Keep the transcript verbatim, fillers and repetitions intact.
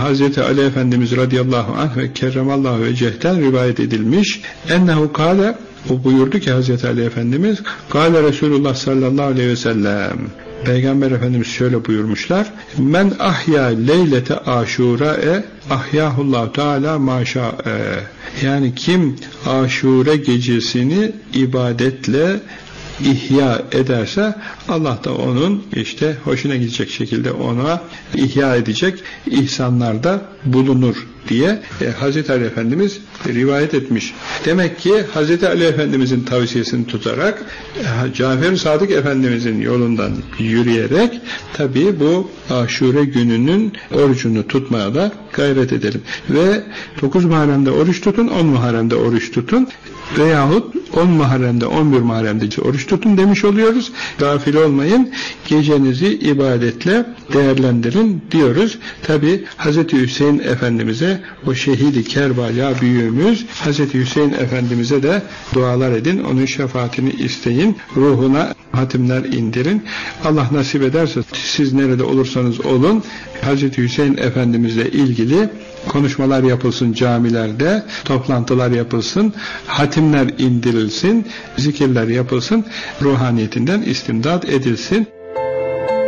Hazreti Ali Efendimiz radıyallahu anh ve kerremallahu vecehten rivayet edilmiş. Ennehu kâle, o buyurdu ki Hazreti Ali Efendimiz, kâle Resulullah sallallahu aleyhi ve sellem, Peygamber Efendimiz şöyle buyurmuşlar: men ahya leylete aşura'e ahyahullahu teala maşa'e. Yani kim aşure gecesini ibadetle ihya ederse Allah da onun işte hoşuna gidecek şekilde ona ihya edecek ihsanlarda bulunur diye e, Hazreti Ali Efendimiz rivayet etmiş. Demek ki Hazreti Ali Efendimizin tavsiyesini tutarak e, Cafer Sadık Efendimizin yolundan yürüyerek tabii bu Aşure gününün orucunu tutmaya da gayret edelim. Ve dokuz Muharrem'de oruç tutun, on Muharrem'de oruç tutun veyahut on Muharrem'de, on bir Muharrem'de oruç tutun demiş oluyoruz. Gafil olmayın, gecenizi ibadetle değerlendirin diyoruz. Tabi Hazreti Hüseyin Efendimiz'e, o şehidi Kerbala büyüğümüz Hazreti Hüseyin Efendimiz'e de dualar edin, onun şefaatini isteyin, ruhuna hatimler indirin. Allah nasip ederse siz nerede olursanız olun, Hazreti Hüseyin Efendimiz'le ilgili konuşmalar yapılsın camilerde, toplantılar yapılsın, hatimler indirilsin, zikirler yapılsın, ruhaniyetinden istimdad edilsin.